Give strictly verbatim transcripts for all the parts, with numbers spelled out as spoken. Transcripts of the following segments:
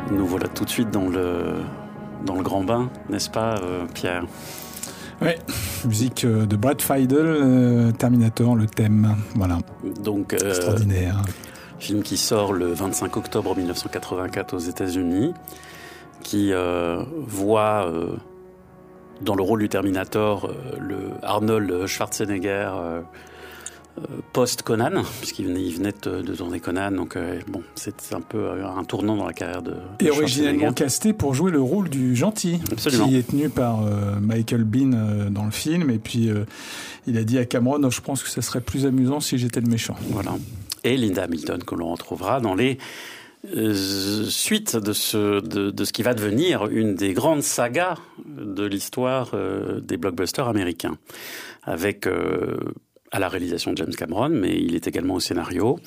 Nous voilà tout de suite dans le, dans le grand bain, n'est-ce pas, euh, Pierre ? Oui, musique de Brad Fiedel, euh, Terminator, le thème, voilà. Donc, euh, extraordinaire. Film qui sort le vingt-cinq octobre mille neuf cent quatre-vingt-quatre aux États-Unis, qui euh, voit euh, dans le rôle du Terminator euh, le Arnold Schwarzenegger euh, euh, post-Conan, puisqu'il venait, il venait de, de tourner Conan, donc euh, bon, c'est un peu un tournant dans la carrière de, de Et originellement casté pour jouer le rôle du gentil, Absolument. Qui est tenu par euh, Michael Biehn euh, dans le film, et puis euh, il a dit à Cameron, oh, je pense que ça serait plus amusant si j'étais le méchant. Voilà. Et Linda Hamilton, que l'on retrouvera dans les euh, suites de ce, de, de ce qui va devenir une des grandes sagas de l'histoire euh, des blockbusters américains, avec euh, à la réalisation de James Cameron, mais il est également au scénario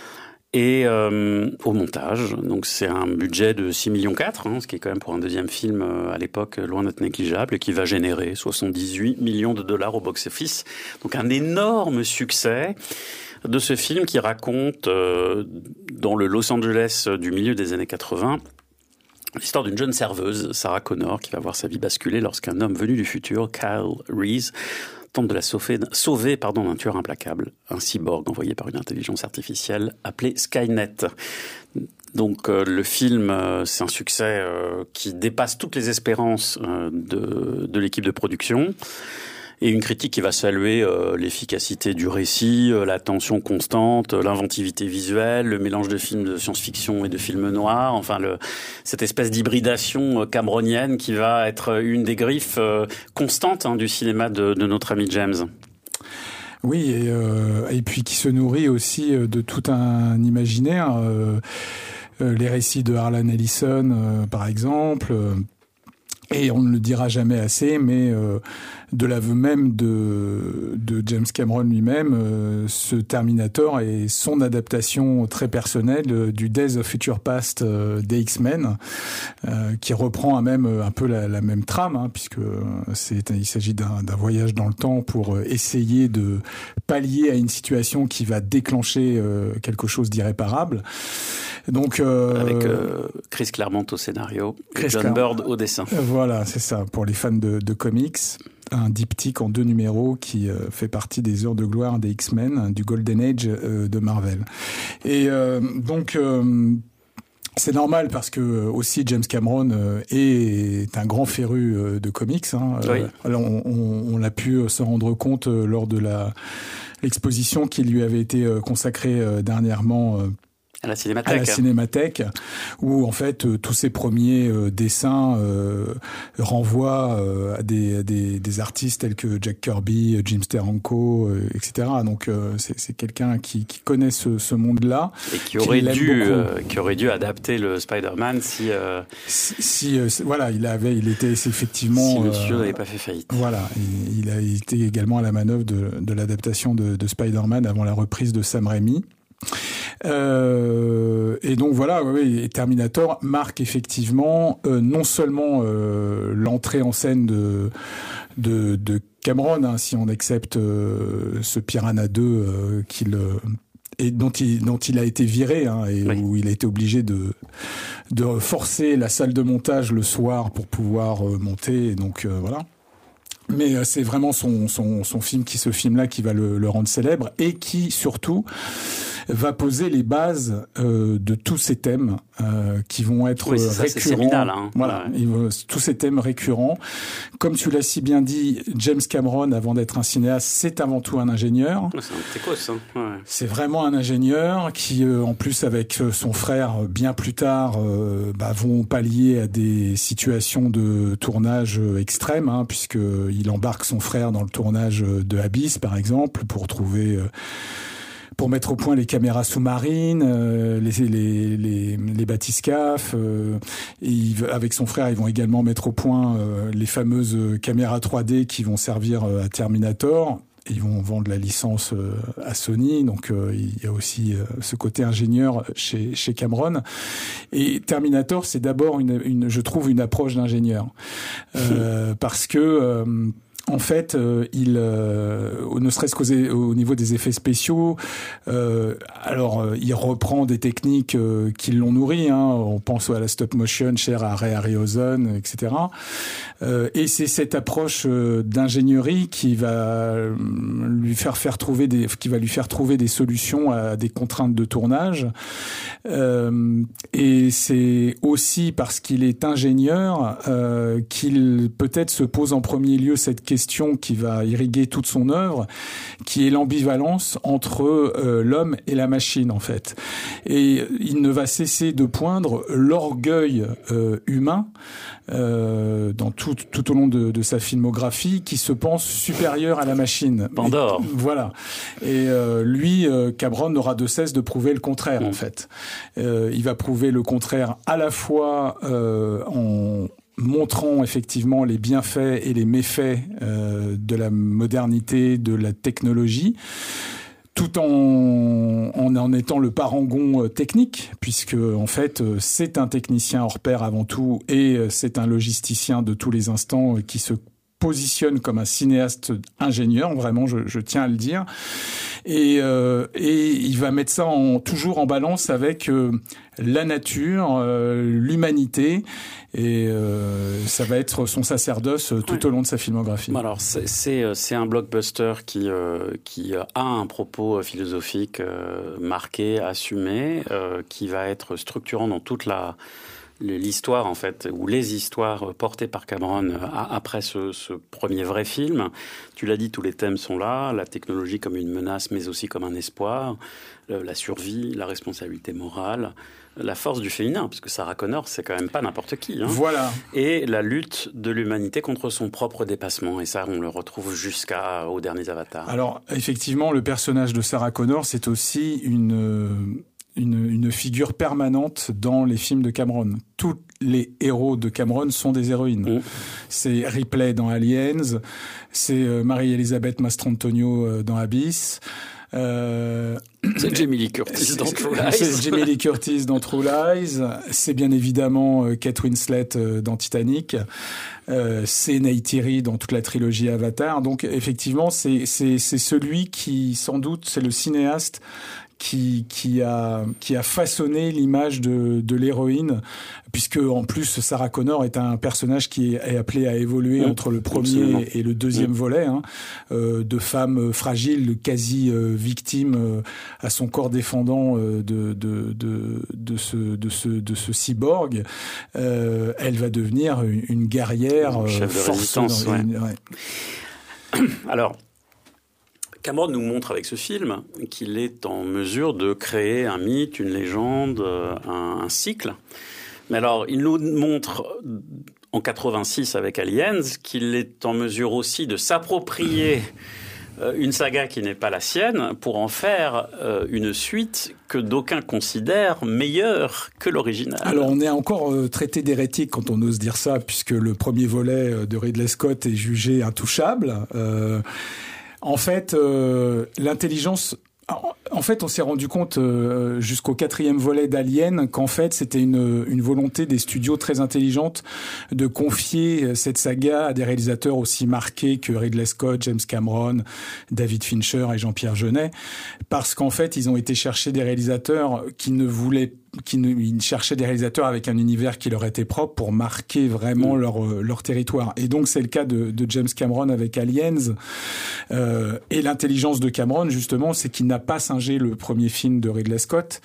et euh, au montage. Donc c'est un budget de six virgule quatre millions, hein, ce qui est quand même pour un deuxième film euh, à l'époque loin d'être négligeable, et qui va générer soixante-dix-huit millions de dollars au box-office. Donc un énorme succès de ce film qui raconte, euh, dans le Los Angeles du milieu des années quatre-vingts, l'histoire d'une jeune serveuse, Sarah Connor, qui va voir sa vie basculer lorsqu'un homme venu du futur, Kyle Reese, tente de la sauver, sauver pardon, d'un tueur implacable, un cyborg envoyé par une intelligence artificielle appelée Skynet. Donc euh, le film, euh, c'est un succès euh, qui dépasse toutes les espérances euh, de, de l'équipe de production. Et une critique qui va saluer euh, l'efficacité du récit, euh, la tension constante, euh, l'inventivité visuelle, le mélange de films de science-fiction et de films noirs, enfin le, cette espèce d'hybridation euh, cameronienne qui va être une des griffes euh, constantes hein, du cinéma de, de notre ami James. Oui, et, euh, et puis qui se nourrit aussi de tout un imaginaire. Euh, euh, les récits de Harlan Ellison, euh, par exemple. Euh, Et on ne le dira jamais assez, mais euh, de l'aveu même de, de James Cameron lui-même, euh, ce Terminator est son adaptation très personnelle euh, du Days of Future Past euh, des X-Men, euh, qui reprend même un peu la, la même trame, hein, puisque c'est, il s'agit d'un, d'un voyage dans le temps pour essayer de pallier à une situation qui va déclencher euh, quelque chose d'irréparable. Donc, euh, avec euh, Chris Claremont au scénario, Chris John Bird au dessin. Voilà, c'est ça, pour les fans de, de comics. Un diptyque en deux numéros qui euh, fait partie des heures de gloire des X-Men, du Golden Age euh, de Marvel. Et euh, donc... Euh, c'est normal parce que aussi James Cameron euh, est un grand féru euh, de comics. Hein. Oui. Euh, alors on, on, on a pu se rendre compte euh, lors de la l'exposition qui lui avait été euh, consacrée euh, dernièrement. Euh, À la Cinémathèque. À la Cinémathèque, où en fait euh, tous ces premiers euh, dessins euh, renvoient euh, à des, à des, des artistes tels que Jack Kirby, Jim Steranko, euh, et cetera. Donc euh, c'est, c'est quelqu'un qui, qui connaît ce, ce monde-là et qui aurait qui dû, euh, qui aurait dû adapter le Spider-Man si, euh... si, si euh, voilà, il avait, il était effectivement. Si Monsieur euh, n'avait pas fait faillite. Voilà, il, il a été également à la manœuvre de, de l'adaptation de, de Spider-Man avant la reprise de Sam Raimi. Euh, et donc voilà, oui, Terminator marque effectivement euh, non seulement euh, l'entrée en scène de de, de Cameron, hein, si on accepte euh, ce Piranha deux euh, qu'il euh, et dont il dont il a été viré, hein, et oui. Où il a été obligé de de forcer la salle de montage le soir pour pouvoir euh, monter. Et donc euh, voilà. Mais euh, c'est vraiment son son son film qui ce film là qui va le, le rendre célèbre et qui surtout va poser les bases euh, de tous ces thèmes euh, qui vont être oui, c'est ça, récurrents. C'est séminal, hein. Voilà, ouais. va, tous ces thèmes récurrents. Comme tu l'as si bien dit, James Cameron, avant d'être un cinéaste, c'est avant tout un ingénieur. Ouais, c'est un techos, hein. Ouais. C'est vraiment un ingénieur qui, euh, en plus, avec son frère, bien plus tard, euh, bah, vont pallier à des situations de tournage extrêmes, hein, puisque il embarque son frère dans le tournage de Abyss, par exemple, pour trouver euh, pour mettre au point les caméras sous-marines, euh, les, les, les, les bathyscaphes. Euh, et il, avec son frère, ils vont également mettre au point euh, les fameuses caméras trois D qui vont servir euh, à Terminator. Ils vont vendre la licence euh, à Sony, donc euh, il y a aussi euh, ce côté ingénieur chez, chez Cameron. Et Terminator, c'est d'abord, une, une, je trouve, une approche d'ingénieur. Euh, parce que... Euh, en fait, euh, il, euh, ne serait-ce qu'au au niveau des effets spéciaux, euh, alors euh, il reprend des techniques euh, qui l'ont nourri. Hein, on pense à la stop motion chère à Ray Harryhausen, et cetera. Euh, et c'est cette approche euh, d'ingénierie qui va lui faire faire trouver des, qui va lui faire trouver des solutions à des contraintes de tournage. Euh, et c'est aussi parce qu'il est ingénieur euh, qu'il peut-être se pose en premier lieu cette question question qui va irriguer toute son œuvre, qui est l'ambivalence entre euh, l'homme et la machine, en fait. Et il ne va cesser de poindre l'orgueil euh, humain euh, dans tout, tout au long de, de sa filmographie, qui se pense supérieur à la machine. Pandore. Et, voilà. Et euh, lui, euh, Cameron n'aura de cesse de prouver le contraire, mmh. en fait. Euh, il va prouver le contraire à la fois euh, en montrant effectivement les bienfaits et les méfaits euh, de la modernité, de la technologie, tout en, en en étant le parangon technique, puisque en fait c'est un technicien hors pair avant tout et c'est un logisticien de tous les instants qui se positionne comme un cinéaste ingénieur, vraiment, je, je tiens à le dire. Et, euh, et il va mettre ça en, toujours en balance avec euh, la nature, euh, l'humanité, et euh, ça va être son sacerdoce tout ouais. au long de sa filmographie. Alors, c'est, c'est, c'est un blockbuster qui, euh, qui a un propos philosophique euh, marqué, assumé, euh, qui va être structurant dans toute la... l'histoire en fait, ou les histoires portées par Cameron après ce, ce premier vrai film. Tu l'as dit, tous les thèmes sont là, la technologie comme une menace mais aussi comme un espoir, la survie, la responsabilité morale, la force du féminin, parce que Sarah Connor c'est quand même pas n'importe qui. Hein. Voilà. Et la lutte de l'humanité contre son propre dépassement, et ça on le retrouve jusqu'aux derniers avatars. Alors effectivement, le personnage de Sarah Connor c'est aussi une... Une, une figure permanente dans les films de Cameron. Tous les héros de Cameron sont des héroïnes. Mmh. C'est Ripley dans Aliens, c'est Marie-Elisabeth Mastrantonio dans Abyss. Euh, c'est Jamie Lee Curtis dans True Lies. C'est Jamie Lee Curtis dans True Lies. C'est bien évidemment Kate Winslet dans Titanic. Euh, c'est Neytiri dans toute la trilogie Avatar. Donc effectivement, c'est, c'est, c'est celui qui, sans doute, c'est le cinéaste Qui, qui a qui a façonné l'image de, de l'héroïne, puisque en plus Sarah Connor est un personnage qui est appelé à évoluer mmh, entre le premier absolument. et le deuxième mmh. volet, hein, euh, de femme fragile, quasi euh, victime euh, à son corps défendant euh, de de de de ce de ce de ce cyborg. Euh, elle va devenir une, une guerrière euh, chef de force résistance. Dans, ouais. une, ouais. Alors. Cameron nous montre avec ce film qu'il est en mesure de créer un mythe, une légende, un, un cycle. Mais alors, il nous montre en quatre-vingt-six avec Aliens qu'il est en mesure aussi de s'approprier une saga qui n'est pas la sienne pour en faire une suite que d'aucuns considèrent meilleure que l'original. Alors on est encore euh, traité d'hérétique quand on ose dire ça, puisque le premier volet de Ridley Scott est jugé intouchable. Euh, En fait, euh, l'intelligence... En fait, on s'est rendu compte euh, jusqu'au quatrième volet d'Alien qu'en fait, c'était une, une volonté des studios très intelligente de confier cette saga à des réalisateurs aussi marqués que Ridley Scott, James Cameron, David Fincher et Jean-Pierre Jeunet, parce qu'en fait, ils ont été chercher des réalisateurs qui ne voulaient qui ne, ils cherchaient des réalisateurs avec un univers qui leur était propre pour marquer vraiment mmh. leur leur territoire. Et donc c'est le cas de, de James Cameron avec Aliens. Euh, et l'intelligence de Cameron justement, c'est qu'il n'a pas singé le premier film de Ridley Scott,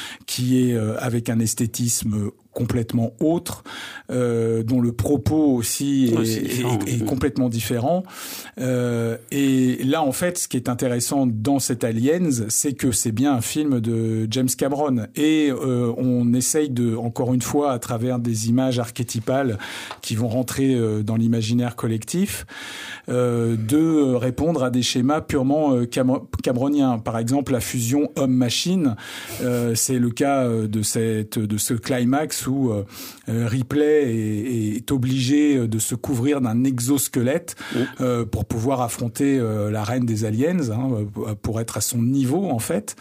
qui est euh, avec un esthétisme complètement autre, euh, dont le propos aussi est, ouais, est, est, est complètement différent. Euh, et là, en fait, ce qui est intéressant dans cet Aliens, c'est que c'est bien un film de James Cameron. Et euh, on essaye de, encore une fois, à travers des images archétypales qui vont rentrer euh, dans l'imaginaire collectif, euh, de répondre à des schémas purement euh, cam- cameroniens. Par exemple, la fusion homme-machine, euh, c'est le cas de cette, de ce climax où euh, Ripley est, est obligé de se couvrir d'un exosquelette mmh. euh, pour pouvoir affronter euh, la reine des aliens, hein, pour être à son niveau en fait.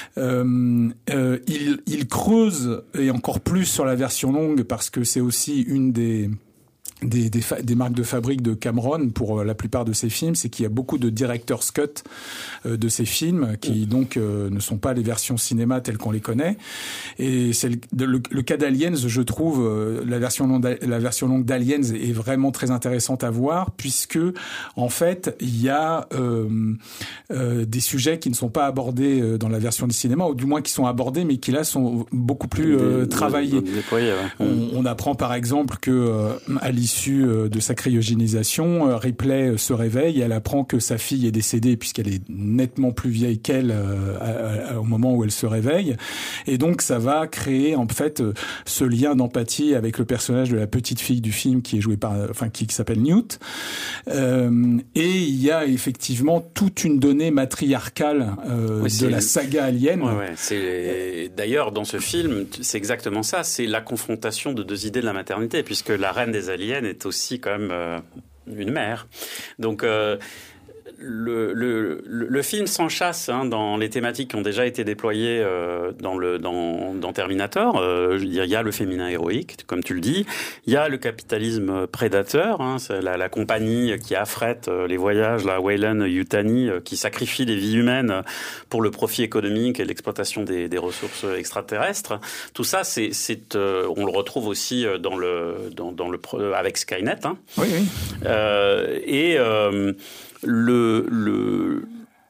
Euh, euh, il, il creuse, et encore plus sur la version longue, parce que c'est aussi une des Des, des, fa- des marques de fabrique de Cameron pour la plupart de ses films, c'est qu'il y a beaucoup de director's cut euh, de ces films qui donc euh, ne sont pas les versions cinéma telles qu'on les connaît. Et c'est le, le, le cas d'Aliens, je trouve euh, la version longue, la version longue d'Aliens est vraiment très intéressante à voir puisque en fait il y a euh, euh, des sujets qui ne sont pas abordés dans la version du cinéma ou du moins qui sont abordés mais qui là sont beaucoup plus euh, travaillés. Déployés, ouais. on, on apprend par exemple que euh, Alice issue de sa cryogénisation, Ripley se réveille et elle apprend que sa fille est décédée puisqu'elle est nettement plus vieille qu'elle euh, au moment où elle se réveille. Et donc ça va créer en fait ce lien d'empathie avec le personnage de la petite fille du film qui est joué par, enfin qui, qui s'appelle Newt. Euh, et il y a effectivement toute une donnée matriarcale euh, oui, de la saga Alien. Ouais, ouais. C'est... D'ailleurs, dans ce film, c'est exactement ça. C'est la confrontation de deux idées de la maternité, puisque la reine des aliens est aussi quand même euh, une mère. Donc euh, le, le, le film s'enchasse hein, dans les thématiques qui ont déjà été déployées euh, dans, le, dans, dans Terminator. Euh, il y a le féminin héroïque, comme tu le dis. Il y a le capitalisme prédateur, hein, c'est la, la compagnie qui affrète euh, les voyages, la Weyland-Yutani, euh, qui sacrifie les vies humaines pour le profit économique et l'exploitation des, des ressources extraterrestres. Tout ça, c'est, c'est, euh, on le retrouve aussi dans le, dans, dans le, avec Skynet. Hein. Oui, oui. Euh, et... Euh, Le, le,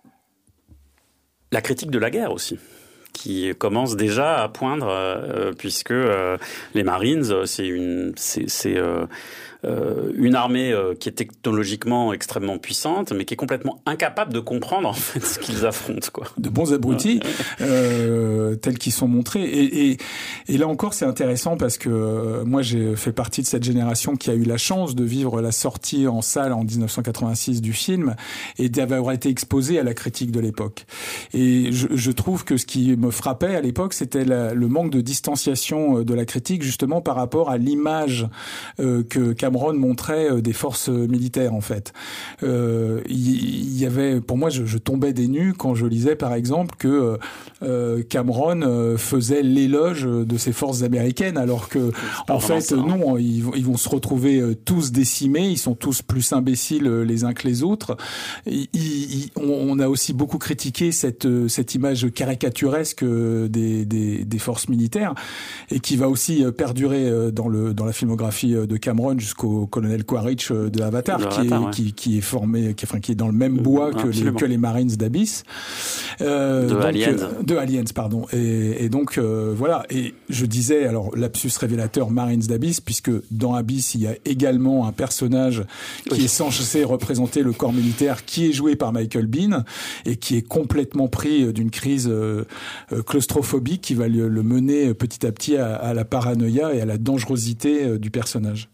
la critique de la guerre aussi, qui commence déjà à poindre, euh, puisque euh, les Marines, c'est une, c'est, c'est euh, euh, une armée euh, qui est technologiquement extrêmement puissante, mais qui est complètement incapable de comprendre en fait ce qu'ils affrontent, quoi. De bons abrutis, euh, tels qu'ils sont montrés. Et, et, et là encore, c'est intéressant parce que euh, moi, j'ai fait partie de cette génération qui a eu la chance de vivre la sortie en salle en dix-neuf cent quatre-vingt-six du film et d'avoir été exposé à la critique de l'époque. Et je, je trouve que ce qui me frappait à l'époque, c'était la, le manque de distanciation de la critique, justement par rapport à l'image euh, que Cameron montrait des forces militaires, en fait. Euh, il y, y avait, pour moi, je, je tombais des nues quand je lisais, par exemple, que euh, Cameron faisait l'éloge de ces forces américaines, alors que, en fait, ça, hein. non, ils, ils vont se retrouver tous décimés, ils sont tous plus imbéciles les uns que les autres. Ils, ils, on a aussi beaucoup critiqué cette, cette image caricaturesque des, des, des forces militaires, et qui va aussi perdurer dans, le, dans la filmographie de Cameron jusqu'au colonel Quaritch de Avatar, qui, Avatar est, ouais. qui, qui est formé, qui, enfin, qui est dans le même bois que les, que les Marines d'Abyss. Euh, de donc, Aliens. De Aliens, pardon. Et, et donc, euh, voilà. Et je disais, alors, lapsus révélateur, Marines d'Abyss, puisque dans Abyss, il y a également un personnage qui oui. est censé représenter le corps militaire, qui est joué par Michael Biehn, et qui est complètement pris d'une crise euh, claustrophobique qui va le, le mener petit à petit à, à la paranoïa et à la dangerosité euh, du personnage.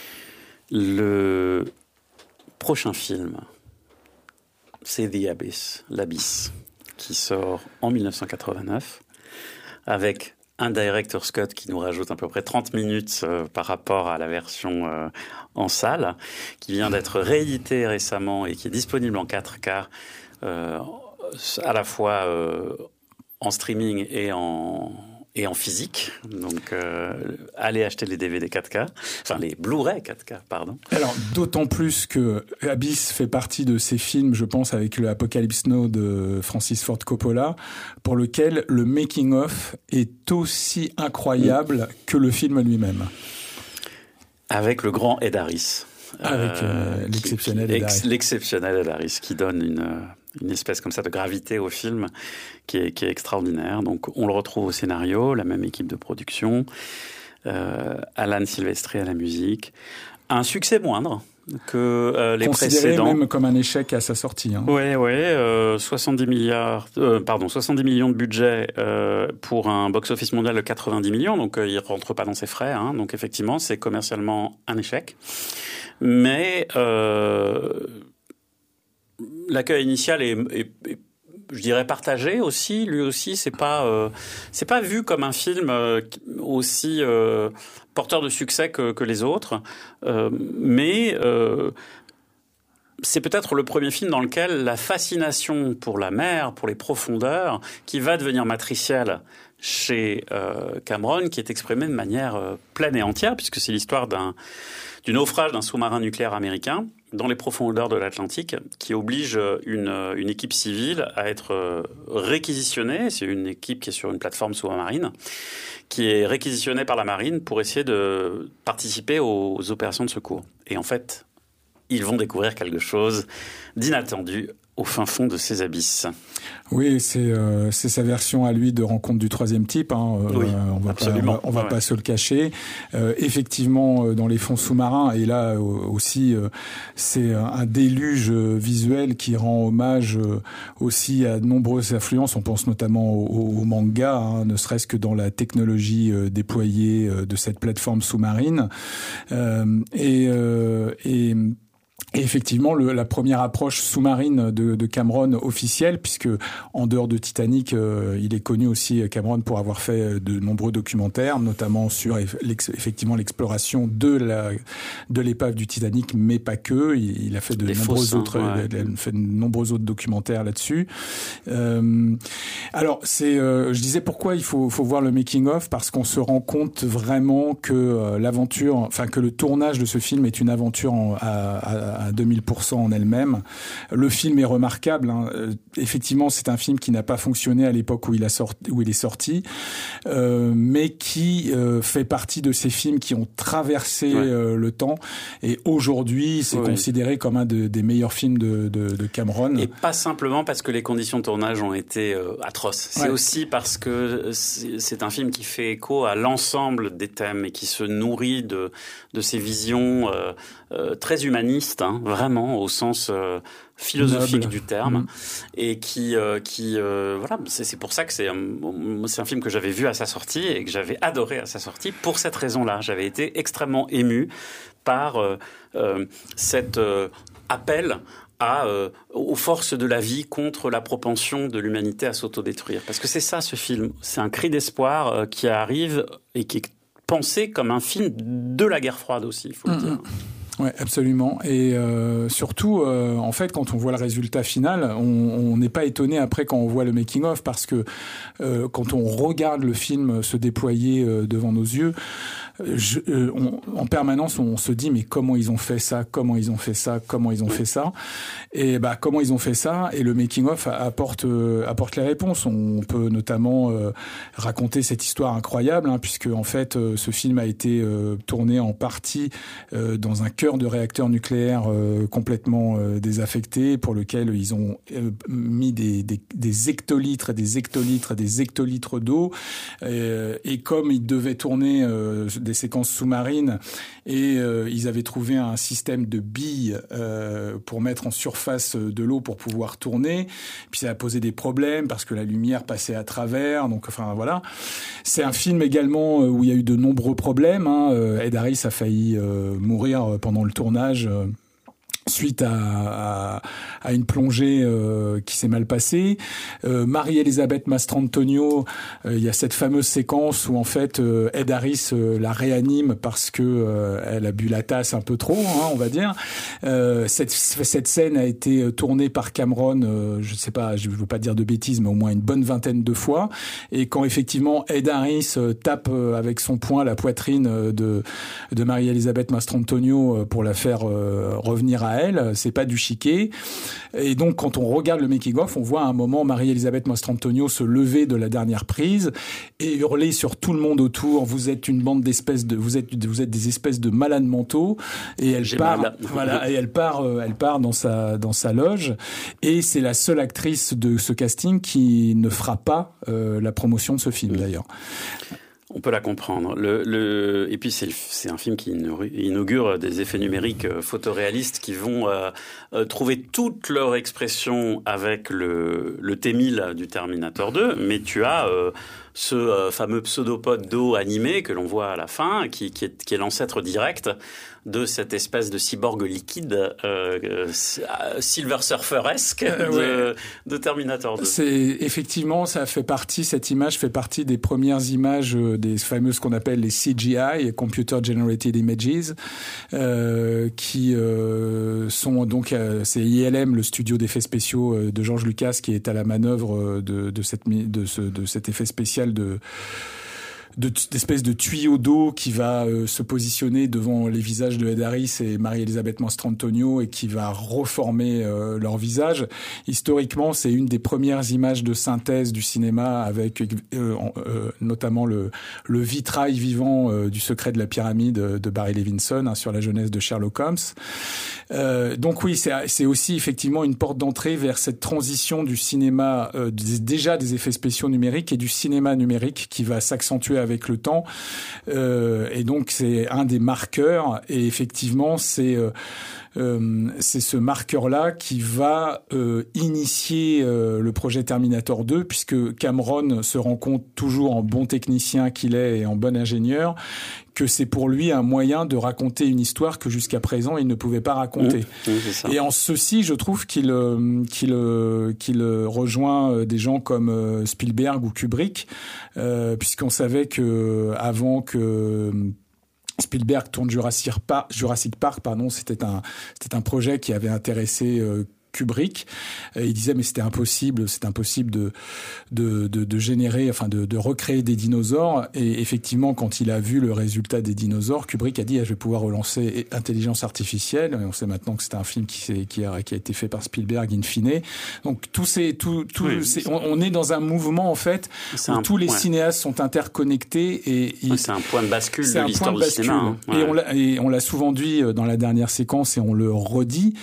Le prochain film, c'est The Abyss, l'Abysse, qui sort en dix-neuf cent quatre-vingt-neuf, avec un director's cut qui nous rajoute à peu près trente minutes euh, par rapport à la version euh, en salle, qui vient d'être réédité récemment et qui est disponible en quatre K, euh, à la fois euh, en streaming et en... et en physique, donc euh, allez acheter les D V D quatre K, enfin les Blu-ray quatre K, pardon. Alors d'autant plus que Abyss fait partie de ces films, je pense, avec le Apocalypse Now de Francis Ford Coppola, pour lequel le making-of est aussi incroyable mmh. que le film lui-même. Avec le grand Ed Harris. Avec euh, l'exceptionnel qui, Ed Harris. L'exceptionnel Ed Harris, qui donne une... une espèce comme ça de gravité au film qui est, qui est extraordinaire. Donc on le retrouve au scénario, la même équipe de production, euh, Alan Silvestri à la musique. Un succès moindre que euh, les Considéré précédents. Même comme un échec à sa sortie. Hein. Oui, oui, euh, soixante-dix milliards, euh, pardon, soixante-dix millions de budget euh, pour un box-office mondial de quatre-vingt-dix millions, donc euh, il rentre pas dans ses frais. Hein, donc effectivement, c'est commercialement un échec. Mais euh, l'accueil initial est, est, est, je dirais, partagé aussi. Lui aussi, c'est pas, euh, c'est pas vu comme un film euh, aussi euh, porteur de succès que, que les autres. Euh, mais euh, c'est peut-être le premier film dans lequel la fascination pour la mer, pour les profondeurs, qui va devenir matricielle chez euh, Cameron qui est exprimée de manière euh, pleine et entière, puisque c'est l'histoire d'un, du naufrage d'un sous-marin nucléaire américain dans les profondeurs de l'Atlantique, qui oblige une, une équipe civile à être réquisitionnée. C'est une équipe qui est sur une plateforme sous-marine, qui est réquisitionnée par la marine pour essayer de participer aux, aux opérations de secours. Et en fait, ils vont découvrir quelque chose d'inattendu au fin fond de ces abysses. Oui, c'est euh, c'est sa version à lui de Rencontre du troisième type. Hein. Oui, euh, on va absolument. pas, on va, on va ouais. pas se le cacher. Euh, effectivement, dans les fonds sous-marins, et là euh, aussi, euh, c'est un déluge visuel qui rend hommage euh, aussi à de nombreuses influences. On pense notamment au, au manga, hein, ne serait-ce que dans la technologie euh, déployée euh, de cette plateforme sous-marine. Euh, et, euh, et Et effectivement, le, la première approche sous-marine de, de Cameron officielle, puisque en dehors de Titanic, euh, il est connu aussi, Cameron, pour avoir fait de nombreux documentaires, notamment sur l'ex, effectivement l'exploration de la de l'épave du Titanic, mais pas que. Il, il a fait de Les nombreux faussins, autres, ouais. il a fait de nombreux autres documentaires là-dessus. Euh, alors, c'est, euh, je disais pourquoi il faut faut voir le making of, parce qu'on se rend compte vraiment que euh, l'aventure, enfin que le tournage de ce film est une aventure en, à, à à deux mille pour cent en elle-même. Le film est remarquable. Hein. Euh, effectivement, c'est un film qui n'a pas fonctionné à l'époque où il a sorti, où il est sorti, euh, mais qui euh, fait partie de ces films qui ont traversé ouais. euh, le temps. Et aujourd'hui, c'est oui. considéré comme un de, des meilleurs films de, de, de Cameron. Et pas simplement parce que les conditions de tournage ont été euh, atroces. C'est ouais. aussi parce que c'est, c'est un film qui fait écho à l'ensemble des thèmes et qui se nourrit de, de ces visions euh, euh, très humanistes, hein, vraiment au sens euh, philosophique Noble. du terme, mmh. et qui, euh, qui, euh, voilà, c'est, c'est pour ça que c'est un, c'est un film que j'avais vu à sa sortie et que j'avais adoré à sa sortie. Pour cette raison-là, j'avais été extrêmement ému par euh, euh, cet euh, appel à, euh, aux forces de la vie contre la propension de l'humanité à s'autodétruire. Parce que c'est ça, ce film. C'est un cri d'espoir euh, qui arrive et qui est pensé comme un film de la guerre froide aussi, il faut mmh. le dire. Ouais, absolument. Et euh, surtout, euh, en fait, quand on voit le résultat final, on n'est pas étonné après quand on voit le making of, parce que euh, quand on regarde le film se déployer euh, devant nos yeux, je, euh, on, en permanence, on se dit mais comment ils ont fait ça, comment ils ont fait ça, comment ils ont fait ça, et bah comment ils ont fait ça. Et le making of apporte euh, apporte les réponses. On peut notamment euh, raconter cette histoire incroyable, hein, puisque en fait, euh, ce film a été euh, tourné en partie euh, dans un cœur de réacteur nucléaire euh, complètement euh, désaffecté, pour lequel ils ont euh, mis des, des, des hectolitres et des hectolitres et des hectolitres d'eau. Euh, et comme ils devaient tourner euh, des séquences sous-marines, et euh, ils avaient trouvé un système de billes euh, pour mettre en surface de l'eau pour pouvoir tourner. Puis ça a posé des problèmes parce que la lumière passait à travers. Donc, enfin voilà. C'est un film également où il y a eu de nombreux problèmes. Hein. Ed Harris a failli euh, mourir pendant le tournage euh, suite à, à, à une plongée euh, qui s'est mal passée. Euh, Marie-Elisabeth Mastrantonio, euh, il y a cette fameuse séquence où en fait euh, Ed Harris euh, la réanime parce que euh, elle a bu la tasse un peu trop, hein, on va dire. Euh, cette, cette scène a été tournée par Cameron, euh, je sais pas, je veux pas dire de bêtises, mais au moins une bonne vingtaine de fois. Et quand effectivement Ed Harris euh, tape euh, avec son poing la poitrine euh, de, de Marie-Elisabeth Mastrantonio euh, pour la faire euh, revenir à elle, c'est pas du chiquet. Et donc quand on regarde le making of, on voit à un moment Marie-Elisabeth Mastrantonio se lever de la dernière prise et hurler sur tout le monde autour: vous êtes une bande d'espèces de vous êtes vous êtes des espèces de malades mentaux. Et elle J'ai part mal. voilà, et elle part elle part dans sa dans sa loge, et c'est la seule actrice de ce casting qui ne fera pas euh, la promotion de ce film, d'ailleurs. On peut la comprendre. Le, le... Et puis, c'est, c'est un film qui inaugure des effets numériques photoréalistes qui vont euh, euh, trouver toute leur expression avec le, le T mille du Terminator deux. Mais tu as euh, ce euh, fameux pseudopode d'eau animé que l'on voit à la fin, qui, qui, est, qui est l'ancêtre direct de cette espèce de cyborg liquide euh, euh, Silver Surfer-esque de, ouais. de Terminator deux. C'est, effectivement, ça fait partie, cette image fait partie des premières images, euh, des fameuses qu'on appelle les C G I, Computer Generated Images, euh, qui euh, sont donc, euh, c'est I L M, le studio d'effets spéciaux euh, de George Lucas, qui est à la manœuvre de, de, cette, de, ce, de cet effet spécial spécial de de d'espèce de tuyau d'eau qui va euh, se positionner devant les visages de Ed Harris et Marie-Elisabeth Mastrantonio et qui va reformer euh, leur visage. Historiquement, c'est une des premières images de synthèse du cinéma avec euh, euh, notamment le, le vitrail vivant euh, du secret de la pyramide de Barry Levinson, hein, sur la jeunesse de Sherlock Holmes. Euh, donc oui, c'est, c'est aussi effectivement une porte d'entrée vers cette transition du cinéma, euh, des, déjà des effets spéciaux numériques et du cinéma numérique qui va s'accentuer avec le temps. Euh, et donc c'est un des marqueurs. Et effectivement, c'est euh, euh, c'est ce marqueur-là qui va euh, initier euh, le projet Terminator deux, puisque Cameron se rend compte, toujours en bon technicien qu'il est et en bon ingénieur, que c'est pour lui un moyen de raconter une histoire que jusqu'à présent il ne pouvait pas raconter. Mmh, mmh, c'est ça. Et en ceci, je trouve qu'il qu'il qu'il rejoint des gens comme Spielberg ou Kubrick, euh, puisqu'on savait que avant que Spielberg tourne Jurassic Park, Jurassic Park, pardon, c'était un c'était un projet qui avait intéressé euh, Kubrick. Et il disait mais c'était impossible, c'est impossible de de de, de générer, enfin de, de recréer des dinosaures. Et effectivement, quand il a vu le résultat des dinosaures, Kubrick a dit ah, je vais pouvoir relancer Intelligence artificielle. Et on sait maintenant que c'était un film qui s'est, qui a qui a été fait par Spielberg in fine. Donc tous ces tout tout oui, c'est, on, on est dans un mouvement en fait où un, tous les ouais. cinéastes sont interconnectés et il, c'est un point de bascule c'est de l'histoire du cinéma. Hein. Ouais. Et on l'a et on l'a souvent dit dans la dernière séquence et on le redit.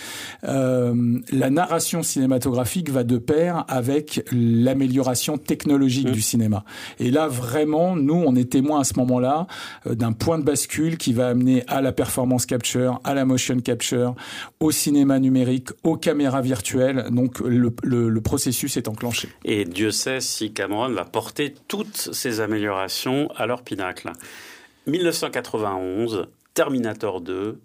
Euh, La narration cinématographique va de pair avec l'amélioration technologique mmh. du cinéma. Et là, vraiment, nous, on est témoins à ce moment-là euh, d'un point de bascule qui va amener à la performance capture, à la motion capture, au cinéma numérique, aux caméras virtuelles. Donc, le, le, le processus est enclenché. Et Dieu sait si Cameron va porter toutes ces améliorations à leur pinacle. dix-neuf cent quatre-vingt-onze, Terminator deux,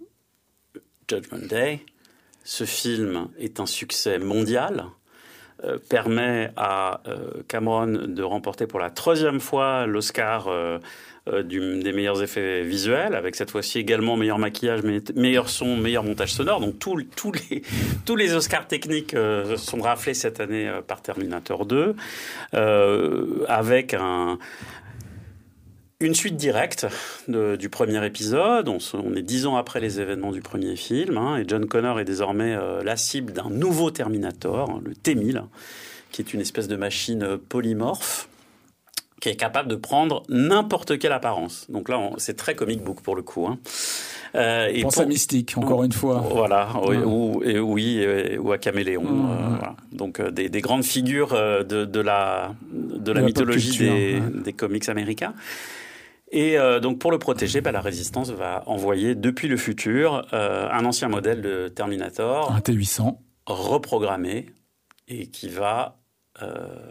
Judgment Day. Ce film est un succès mondial, euh, permet à euh, Cameron de remporter pour la troisième fois l'Oscar euh, euh, du, des meilleurs effets visuels, avec cette fois-ci également meilleur maquillage, meilleur son, meilleur montage sonore. Donc tous tout les, tous les Oscars techniques euh, sont raflés cette année euh, par Terminator deux, euh, avec un... Une suite directe de, du premier épisode. On, se, on est dix ans après les événements du premier film, hein, et John Connor est désormais euh, la cible d'un nouveau Terminator, hein, le T mille, qui est une espèce de machine polymorphe qui est capable de prendre n'importe quelle apparence. Donc là, on, c'est très comic book pour le coup. Hein. Euh, et Pense pour, à Mystique, encore on, une fois. Voilà, ouais. ou, et, oui, et, ou à Caméléon. Mmh, euh, ouais. Voilà. Donc euh, des, des grandes figures euh, de, de la, de la, de mythologie la des, ouais. des comics américains. Et euh, donc pour le protéger, bah, la Résistance va envoyer depuis le futur euh, un ancien modèle de Terminator, un T huit cents, reprogrammé, et qui va euh,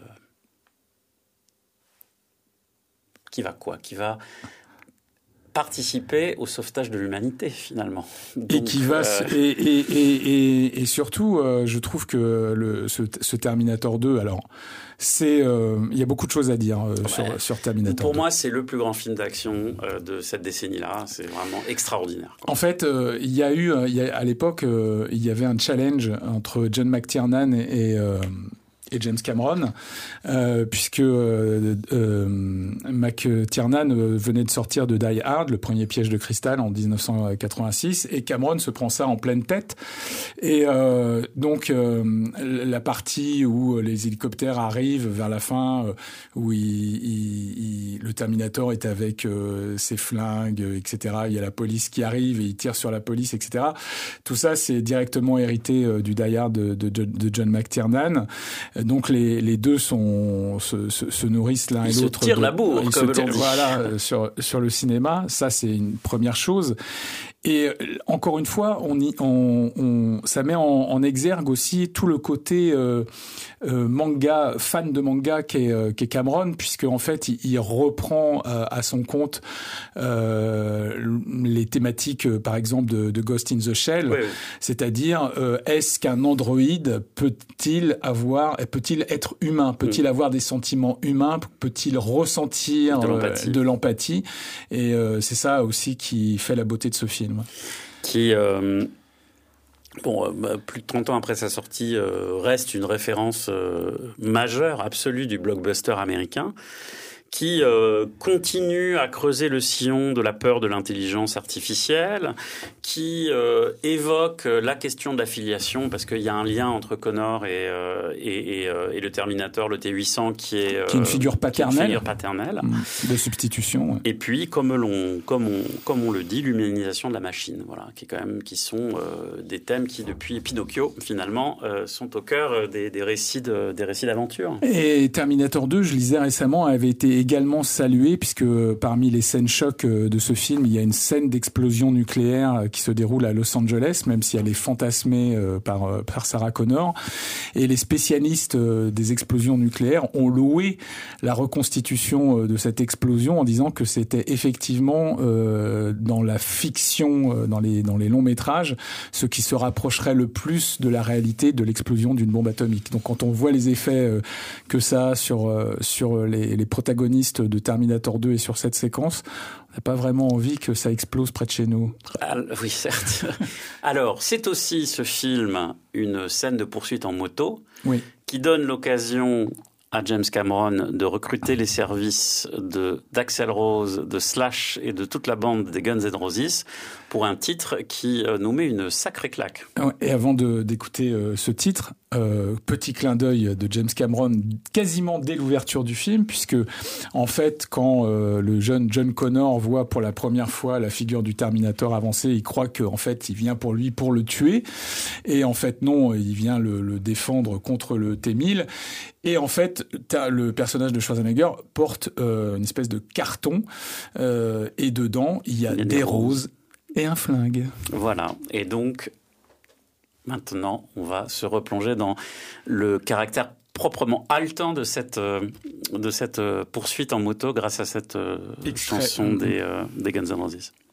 qui va quoi Qui va participer au sauvetage de l'humanité finalement. Donc, et qui va euh... et, et, et, et, et surtout, euh, je trouve que le, ce, ce Terminator deux, alors. C'est, euh, il y a beaucoup de choses à dire euh, ouais. sur, sur Terminator. Pour deux. moi, c'est le plus grand film d'action euh, de cette décennie-là. C'est vraiment extraordinaire. En fait, euh, il y a eu, il y a, à l'époque, euh, il y avait un challenge entre John McTiernan et, et euh, et James Cameron, euh, puisque euh, euh, McTiernan venait de sortir de Die Hard, le premier piège de cristal en dix-neuf cent quatre-vingt-six, et Cameron se prend ça en pleine tête. Et euh, donc euh, la partie où les hélicoptères arrivent vers la fin, où il, il, il, le Terminator est avec euh, ses flingues, et cetera. Il y a la police qui arrive et il tire sur la police, et cetera. Tout ça, c'est directement hérité euh, du Die Hard de, de, de John McTiernan. Donc les, les deux sont, se, se, se nourrissent l'un ils et l'autre. Ils se tirent de, la bourre, ils comme se l'on dit. Voilà, sur, sur le cinéma. Ça, c'est une première chose. Et encore une fois, on, y, on, on, ça met en, en exergue aussi tout le côté euh, euh, manga, fan de manga qu'est, euh, qu'est Cameron, puisque en fait, il, il reprend euh, à son compte euh, les thématiques, euh, par exemple, de, de Ghost in the Shell, oui, oui. C'est-à-dire, euh, est-ce qu'un androïde peut-il avoir, peut-il être humain, peut-il mmh. avoir des sentiments humains, peut-il ressentir de l'empathie, euh, de l'empathie et euh, c'est ça aussi qui fait la beauté de ce film. Qui, euh, bon, euh, plus de trente ans après sa sortie, euh, reste une référence euh, majeure, absolue du blockbuster américain, qui euh, continue à creuser le sillon de la peur de l'intelligence artificielle, qui euh, évoque la question de l'affiliation, parce qu'il y a un lien entre Connor et, euh, et, et, euh, et le Terminator, le T huit cents, qui est, euh, qui est une figure paternelle, une figure paternelle. de substitution. Ouais. Et puis, comme, l'on, comme, on, comme on le dit, l'humanisation de la machine, voilà, qui, est quand même, qui sont euh, des thèmes qui, depuis Pinocchio, finalement, euh, sont au cœur des, des, récits de, des récits d'aventure. Et Terminator deux, je lisais récemment, avait été également salué, puisque parmi les scènes chocs de ce film, il y a une scène d'explosion nucléaire qui se déroule à Los Angeles, même si elle est fantasmée par, par Sarah Connor. Et les spécialistes des explosions nucléaires ont loué la reconstitution de cette explosion en disant que c'était effectivement euh, dans la fiction, dans les, dans les longs métrages, ce qui se rapprocherait le plus de la réalité de l'explosion d'une bombe atomique. Donc quand on voit les effets que ça a sur, sur les, les protagonistes de Terminator deux et sur cette séquence, on n'a pas vraiment envie que ça explose près de chez nous. Ah, oui, certes. Alors, c'est aussi ce film une scène de poursuite en moto, oui, qui donne l'occasion à James Cameron de recruter les services de, d'Axl Rose, de Slash et de toute la bande des Guns N' Roses pour un titre qui euh, nous met une sacrée claque. Et avant de, d'écouter euh, ce titre, euh, petit clin d'œil de James Cameron quasiment dès l'ouverture du film, puisque en fait, quand euh, le jeune John Connor voit pour la première fois la figure du Terminator avancer, il croit qu'en fait, il vient pour lui pour le tuer. Et en fait, non, il vient le, le défendre contre le T mille. Et en fait, t'as le personnage de Schwarzenegger porte euh, une espèce de carton euh, et dedans, il y a, il y a des, des roses, roses et un flingue. Voilà. Et donc, maintenant, on va se replonger dans le caractère proprement haletant de cette, euh, de cette euh, poursuite en moto grâce à cette euh, chanson des, euh, des Guns N' Roses.